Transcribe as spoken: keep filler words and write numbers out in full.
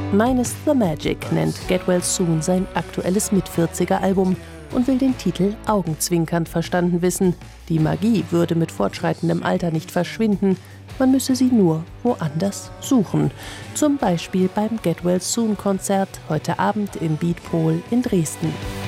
Minus the Magic nennt Get Well Soon sein aktuelles Mit-vierziger-Album und will den Titel augenzwinkernd verstanden wissen. Die Magie würde mit fortschreitendem Alter nicht verschwinden, man müsse sie nur woanders suchen. Zum Beispiel beim Get Well Soon Konzert heute Abend im Beatpol in Dresden.